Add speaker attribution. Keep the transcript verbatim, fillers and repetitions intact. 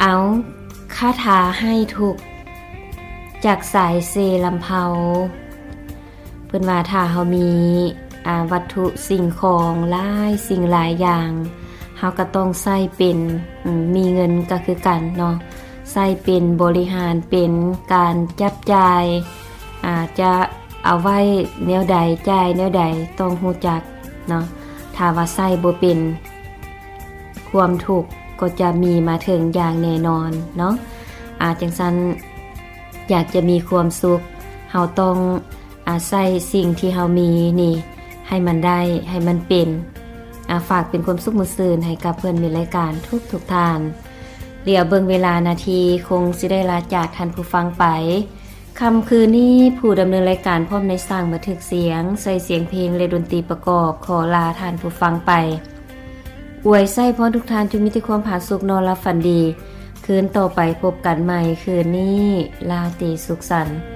Speaker 1: เอาคาถาให้ทุกจากสายเซลำเภาเพิ่นว่าถ้าเฮามีอ่าวัตถุสิ่งของหลายสิ่งหลายอย่างเฮาก็ต้องใช้เป็นมีเงินก็คือกันเนาะใช้เป็นบริหารเป็นการจับจ่ายอาจจะเอาไว้แนวใดจ่ายแนวใดต้องรู้จักเนาะถ้าว่าใช้บ่เป็นความทุกข์ก็จะมีมาถึงอย่างแน่นอนเนาะอาจังซั่นอยากจะมีความสุขเฮาต้องอาศัยสิ่งที่เฮามีนี่ให้มันได้ให้มันเป็นอาฝากเป็นความสุขมื้อซื่นให้กับเพื่อนมีรายการทุกทุกท่านเดี๋ยวเบิ่งเวลานาทีคงสิได้ลาจากท่านผู้ฟังไปค่ำคืนนี้ผู้ดำเนินรายการพร้อมในสร้างบันทึกเสียงใส่เสียงเพลงและดนตรีประกอบขอลาท่านผู้ฟังไปอวยไส้พรทุกท่านจงมีแต่ความผาสุกนอนหลับฝันดีคืนต่อไปพบกันใหม่คืนนี้ลาตรีสุขสันต์